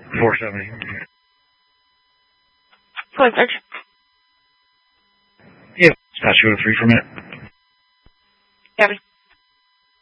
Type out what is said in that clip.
470. Go ahead, Sarge. Yeah, dispatch go to 3 for a minute. Copy.